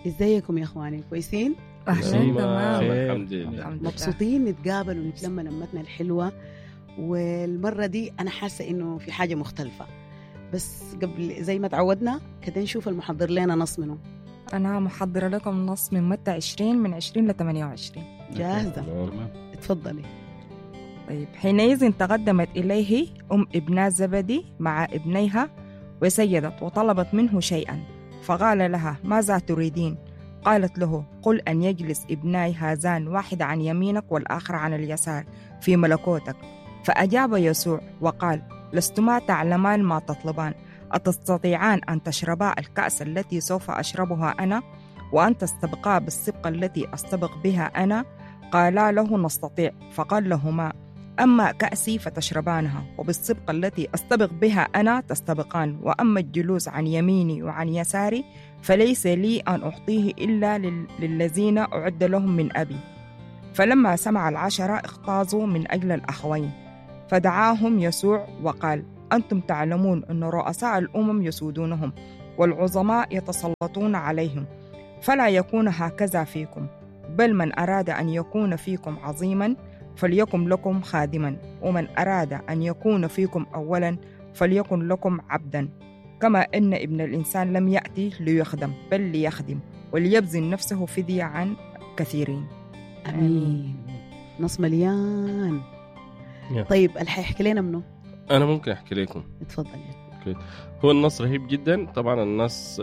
ازيكم يا اخواني؟ كويسين؟ تمام الحمد لله. مبسوطين نتقابل ونتلم لمتنا الحلوة. والمرة دي أنا حاسة إنه في حاجة مختلفة، بس قبل زي ما تعودنا كده نشوف المحضر لنا نص منه. أنا محضرة لكم نص من متى 20 من 20 ل 28. جاهزة؟ اتفضلي. طيب، حينئذ تقدمت إليه ابنة زبدي مع ابنيها وسيدت وطلبت منه شيئا، فقال لها: ماذا تريدين؟ قالت له: قل أن يجلس ابناي هذان، واحد عن يمينك والآخر عن اليسار في ملكوتك. فأجاب يسوع وقال: لستما تعلمان ما تطلبان، أتستطيعان أن تشربا الكأس التي سوف أشربها أنا وأن تستبقا بالسبقة التي أستبق بها أنا؟ قالا له: نستطيع. فقال لهما: أما كأسي فتشربانها، وبالسبقة التي أستبق بها أنا تستبقان، وأما الجلوس عن يميني وعن يساري فليس لي أن أعطيه إلا للذين أعد لهم من أبي. فلما سمع العشرة اختازوا من أجل الأخوين، فدعاهم يسوع وقال: أنتم تعلمون أن رؤساء الأمم يسودونهم والعظماء يتسلطون عليهم، فلا يكون هكذا فيكم، بل من أراد أن يكون فيكم عظيما فليكن لكم خادما، ومن أراد أن يكون فيكم أولا فليكن لكم عبدا، كما أن ابن الإنسان لم يأتي ليخدم بل ليخدم وليبذل نفسه فدية عن كثيرين. أمين. نص مليان. طيب اللي حيحكي لنا منه؟ أنا ممكن أحكي لكم. اتفضل. هو النص رهيب جدا. طبعا النص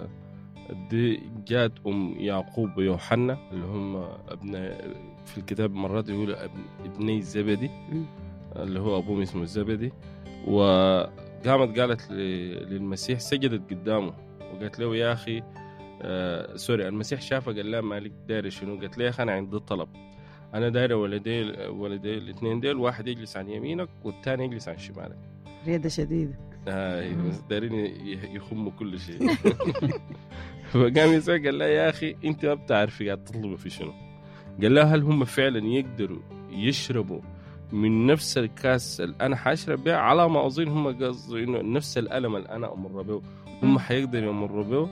دي جات يعقوب ويوحنا اللي هم ابناء، في الكتاب مرات يقولوا ابني الزبدي اللي هو أبوهم اسمه الزبدي. وقامت قالت للمسيح، سجدت قدامه وقالت له: يا أخي سوري، المسيح شافه قال لها: مالك داير شنو؟ قالت له: يا أخي أنا عندي طلب، أنا داير ولدي الاثنين ديل، واحد يجلس عن يمينك والثاني يجلس عن شمالك. ريادة شديدة. دايرين يخموا كل شيء. فقام يسوع قال له: يا أخي أنت ما بتعرفي قاعد تطلبوا في شنو. قال له: هل هم فعلا يقدروا يشربوا من نفس الكاس اللي أنا حاشرب بها؟ على ما أظن هم قصدوا إنه نفس الألم اللي أنا أمر به هم حيقدروا يمروا به.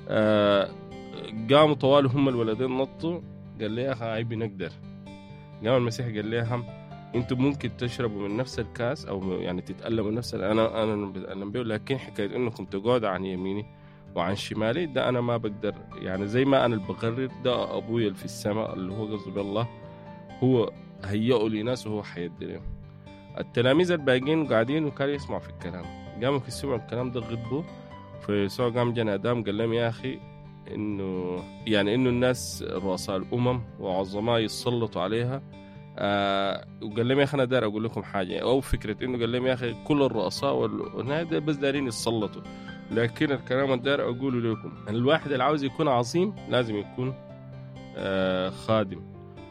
قاموا طوال هم الولدين نطوا. قال لي: يا أخي عيبي نقدر. قام المسيح قال لهم: انتم ممكن تشربوا من نفس الكاس او يعني تتألموا نفس انا بتألم به، لكن حكايه انكم تقعدوا عن يميني وعن شمالي ده انا ما بقدر. يعني زي ما انا اللي بقرر، ده ابويا اللي في السماء اللي هو قصده بالله هو هيئوا لي ناس وهو حيدي لهم. التلاميذ الباقيين قاعدين وكانوا يسمعوا في الكلام، قاموا يسمعوا الكلام ده غضبوا. فيسوع قام جانا ادم قال لهم: يا اخي انه الناس رؤساء الامم وعظماء يتسلطوا عليها. وقال لهم: يا اخي انا داير اقول لكم حاجه، او فكره انه قال لهم: يا اخي كل الرؤساء والنادي بس دايرين يتسلطوا، لكن الكلام اللي داير اقوله لكم الواحد اللي عاوز يكون عظيم لازم يكون خادم،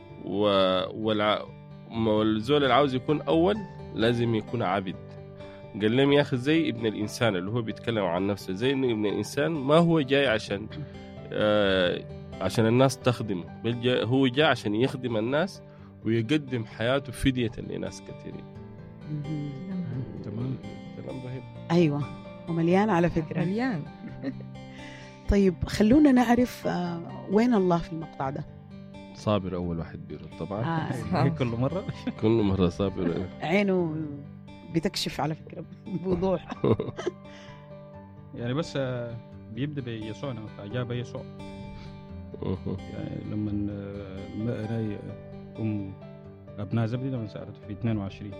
والزول اللي عاوز يكون اول لازم يكون عبد. قال لهم: يا اخي زي ابن الانسان اللي هو بيتكلم عن نفسه، زي انه ابن الانسان ما هو جاي عشان الناس تخدمه، بل هو جاي عشان يخدم الناس ويقدم حياته فدية لناس كثيرين. تمام. كلام رهيب. أيوة، ومليان على فكرة. مليان. طيب خلونا نعرف وين الله في المقطع ده. صابر أول واحد بيرد طبعا. كل مرة صابر. عينه بتكشف على فكرة بوضوح. يعني بس بيبدأ بيسوع، فأجاب يسوع. يعني لما أبناء زبدي لما سألته في 22،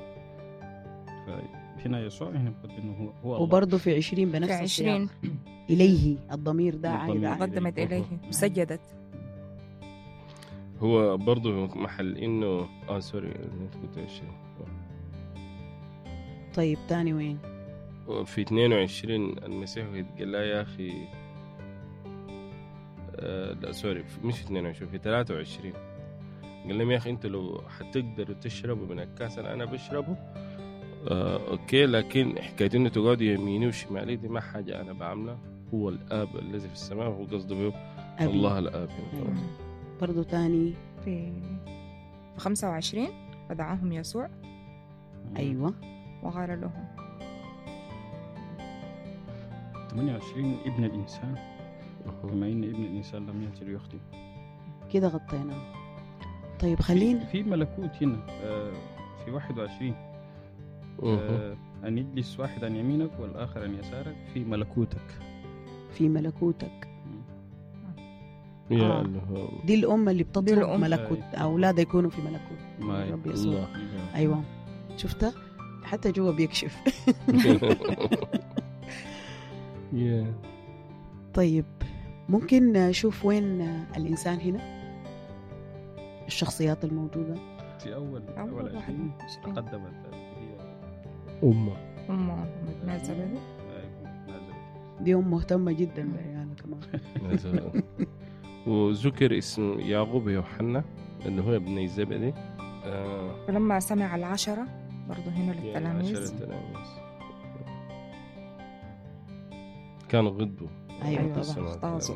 فهنا يسوع هنا بقول إنه هو الله. وبرضه في 20 بنفس في 20 إليه الضمير ده عايد. قدمت إليه وسجدت. هو برضه محل إنه سوري. طيب تاني وين؟ في 22 المسيح قال لا يا أخي لا سوري مش 22، في 23 قال لهم: يا أخي أنت لو حتقدروا تشربوا من الكاس اللي أنا بشربه أوكي، لكن حكاية إنه تقعدوا يميني وشمالي دي ما حاجة أنا بعملها، هو الآب الذي في السماء، هو قصده به الله الآب. برضو تاني في 25 فدعاهم يسوع. أيوة. وقال لهم 28 ابن الإنسان كما إن ابن الإنسان لم يأتي ليخدم. كده غطيناه. طيب خلينا في ملكوت هنا في 21 أن يجلس واحد عن يمينك والآخر عن يسارك في ملكوتك. في ملكوتك. دي الأمة اللي بتطلب ملكوت أولادها يكونوا في ملكوت رب يسوع. أيوة شفتها حتى جوا بيكشف. طيب ممكن نشوف وين الإنسان هنا، الشخصيات الموجودة في أول 20 تقدمت أمة ابنها زبدي. دي أم مهتمة جدا بعيالها كمان. وذكر اسم يعقوب ويوحنا اللي هو ابني زبدي. فلما سمع 10 برضو هنا للتلاميذ كانوا غضبوا. أيوة طبعا اختازوا.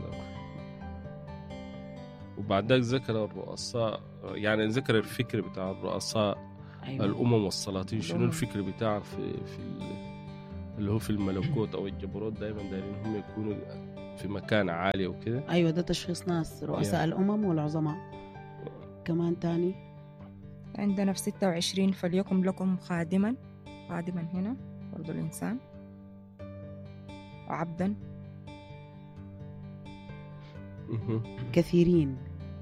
وبعد ذلك ذكر الرؤساء، يعني ذكر الفكر بتاع الرؤساء. أيوة. الأمم والسلاطين شنو الفكر بتاع في اللي هو في الملكوت أو الجبروت، دائما دايرين هم يكونوا في مكان عالي وكده. أيوة ده تشخيص ناس رؤساء الأمم والعظماء. كمان تاني عندنا في 26 فليكن لكم خادما هنا برضو الإنسان، وعبدا كثيرين.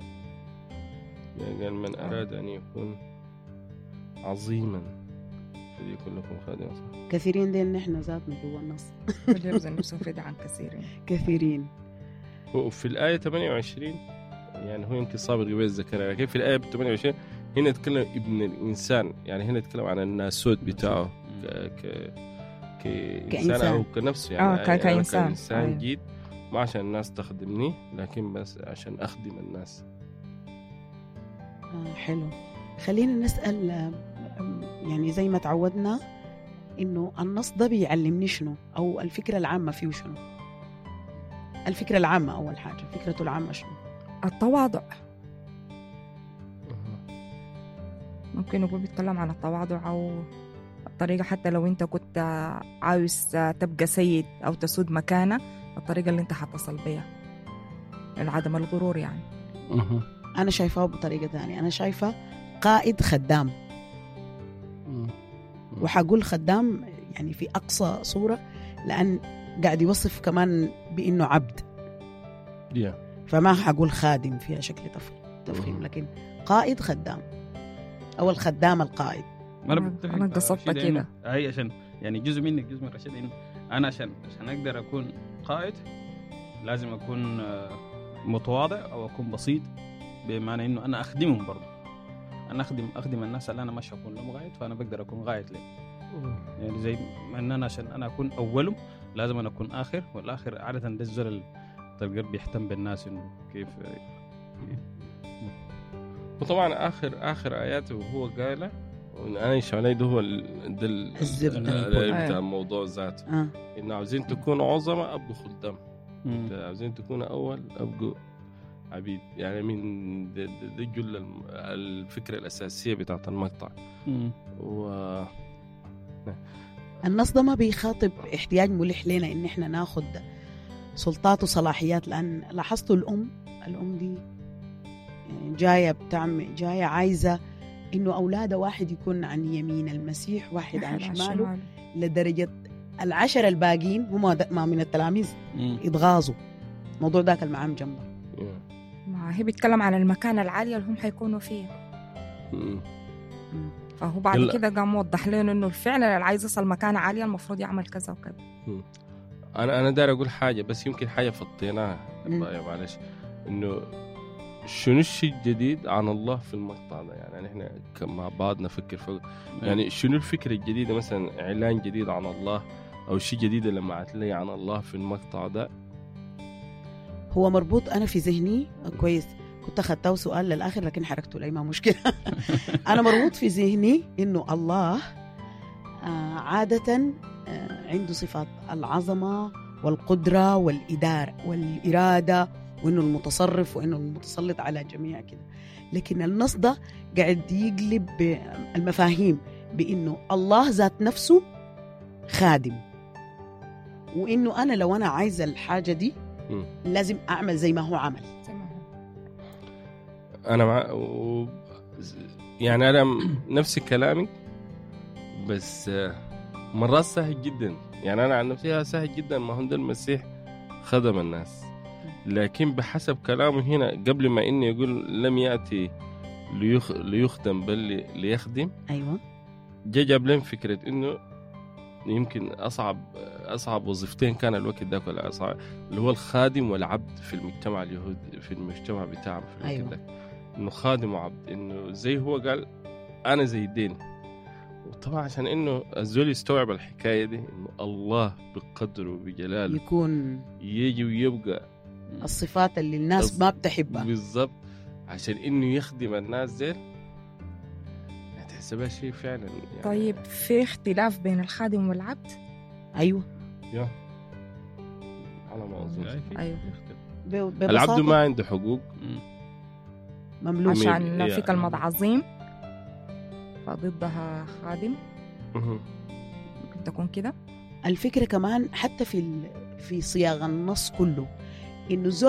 يعني من أراد أن يكون عظيما فليكن لكم خادما. كثيرين دي نحن ذاتنا جوا النص. فليرزق نفسه فداء عن كثيرين. كثيرين. وفي الآية 28 يعني هو يمكن صابر قبل الذكر، لكن في الآية 28 هنا يتكلم ابن الإنسان، يعني هنا يتكلم عن الناسوت بتاعه كإنسان أو كنفسه، يعني كإنسان جيد، ما عشان الناس تخدمني لكن بس عشان أخدم الناس. حلو. خلينا نسأل يعني زي ما تعودنا إنه النص ده بيعلمني شنو، أو الفكرة العامة فيه شنو؟ الفكرة العامة أول حاجة، فكرته العامة شنو؟ التواضع. ممكن نقول بيتكلم عن التواضع أو الطريقة، حتى لو أنت كنت عاوز تبقى سيد أو تسود مكانة، الطريقة اللي أنت حتصل بيها، العدم الغرور يعني. أنا شايفاه بطريقة ثانية، أنا شايفة قائد خدام. وحقول خدام يعني في أقصى صورة، لأن قاعد يوصف كمان بأنه عبد. فما حقول خادم فيها شكل تفخيم، لكن قائد خدام أو الخدام القائد. أنا قصدت كده. هاي عشان يعني جزء منك جزء من رشيد، إنه أنا عشان أقدر أكون قائد لازم أكون متواضع أو أكون بسيط، بمعنى إنه أنا أخدمهم برضه. أنا أخدم الناس اللي أنا مش هكون لهم غاية، فأنا بقدر أكون غاية لي. يعني زي ما أنا عشان أنا أكون أولهم لازم أنا أكون آخر، والآخر عادة ده الزول تلقى بيهتم بالناس إنه كيف. وطبعا آخر آياته وهو قاله أنا إيش علي ده هو الزبدة بتاع الموضوع ذاته. إن عاوزين تكونوا عظماء أبقوا خدام، عاوزين تكونوا أول أبقوا عبيد. يعني من ده جل الفكرة الأساسية بتاعت المقطع. النص ده ما بيخاطب احتياج ملح لنا إن إحنا ناخد سلطات وصلاحيات، لأن لاحظتوا الأم دي جاية عايزة إنه أولادها واحد يكون عن يمين المسيح واحد عن شماله، لدرجة 10 الباقين هم ما من التلاميذ يتغاظوا. موضوع ذاك المعام جنبه. ما هي بيتكلم عن المكانة العالية اللي هم حيكونوا فيها. فهو بعد كده قام موضح لنا إنه فعلا اللي عايز يصل مكانة عالية المفروض يعمل كذا وكذا. أنا داير أقول حاجة، بس يمكن حاجة فطيناها معلش، إنه شنو الشيء الجديد عن الله في المقطع ده. يعني إحنا مع بعض نفكر فوق، يعني شنو الفكرة الجديدة، مثلا إعلان جديد عن الله أو شيء جديد لما عتلي عن الله في المقطع ده. هو مربوط أنا في ذهني كويس، كنت أخذته سؤال للآخر لكن حركته لي ما مشكلة. أنا مربوط في ذهني إنه الله عادة عنده صفات العظمة والقدرة والإرادة، وإنه المتصرف وإنه المتسلط على جميع كده. لكن النص ده قاعد يقلب المفاهيم بإنه الله ذات نفسه خادم، وإنه أنا لو أنا عايزة الحاجة دي لازم أعمل زي ما هو عمل. أنا يعني أنا نفس كلامي، بس مرات سهل جدا. يعني أنا عن نفسي سهل جدا، ما هو ده المسيح خدم الناس، لكن بحسب كلامه هنا قبل ما إنه يقول لم يأتي ليخدم بل ليخدم. أيوة. جاب لهم فكرة إنه يمكن أصعب وظيفتين كان الوقت ده، ولا أصعب اللي هو الخادم والعبد في المجتمع اليهودي، في المجتمع بتاعهم في الوقت أيوة. ده، إنه خادم وعبد، إنه زي هو قال أنا زي الدين. وطبعا عشان إنه الزول يستوعب الحكاية دي، إنه الله بقدره وبجلاله يكون يجي ويبقى الصفات اللي الناس ما بتحبها بالضبط، عشان إنه يخدم الناس دي، تحسبها شيء فعلا يعني. طيب في اختلاف بين الخادم والعبد؟ أيوة. يا على ما أظن أيوة. العبد ما عنده حقوق، مملوك، عشان في كلمة عظيم فضدها خادم، ممكن تكون كده. الفكرة كمان حتى في صياغ النص كله إنه